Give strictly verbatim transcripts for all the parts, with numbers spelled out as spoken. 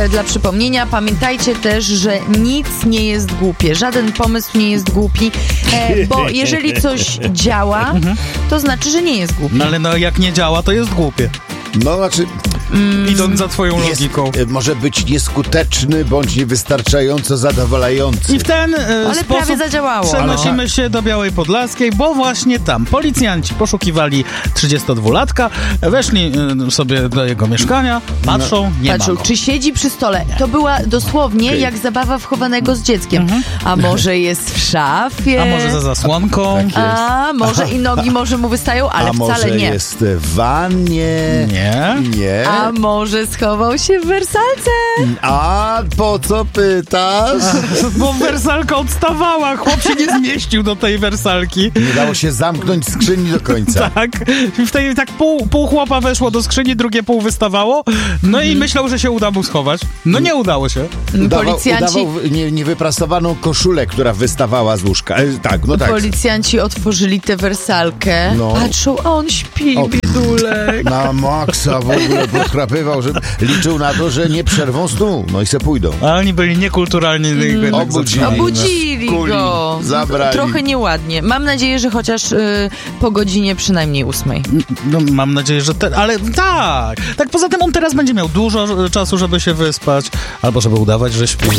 Dla przypomnienia, pamiętajcie też, że nic nie jest głupie. Żaden pomysł nie jest głupi, e, bo jeżeli coś działa, to znaczy, że nie jest głupie. No ale no jak nie działa, to jest głupie. No, znaczy... Mm, idąc za twoją jest, logiką. Może być nieskuteczny, bądź niewystarczająco zadowalający. I w ten e, Ale sposób prawie zadziałało. przenosimy się do Białej Podlaskiej, bo właśnie tam policjanci poszukiwali trzydziestodwulatka, weszli e, sobie do jego mieszkania, patrzą, nie Patrzą, ma go. czy siedzi przy stole. To była dosłownie Okay. jak zabawa wchowanego z dzieckiem. Mhm. A może jest w szafie? A może za zasłonką? Tak jest. A może i nogi może mu wystają, ale A wcale może nie. jest w wannie? Nie. Nie. A może schował się w wersalce? A po co pytasz? Bo wersalka odstawała, chłop się nie zmieścił do tej wersalki. Nie dało się zamknąć skrzyni do końca. Tak, w tej tak pół, pół chłopa weszło do skrzyni, drugie pół wystawało, no i myślał, że się uda mu schować. No nie udało się. Udawał, Policjanci... udawał nie, niewyprasowaną koszulę, która wystawała z łóżka. E, tak, no tak. Policjanci otworzyli tę wersalkę. No. Patrzą, a on śpi, O. bidulek. Na maksa w ogóle podchrapywał, że liczył na to, że nie przerwą snu. No i se pójdą. A oni byli niekulturalni, mm. go jednak Obudzili. zatrzymali. Obudzili Skuli, go. zabrali. Trochę nieładnie. Mam nadzieję, że chociaż y, po godzinie przynajmniej ósmej. No, mam nadzieję, że te, ale tak. Tak poza tym on teraz będzie miał dużo czasu, żeby się wyspać, albo żeby udawać, że śpi.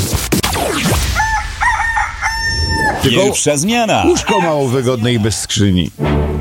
Tylko Pierwsza zmiana. łóżko mało wygodne i bez skrzyni.